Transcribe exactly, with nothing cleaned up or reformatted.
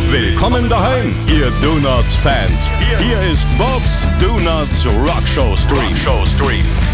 Willkommen daheim, ihr Donuts-Fans. Hier ist Bob's Donuts Rockshow Stream. Rockshow Stream.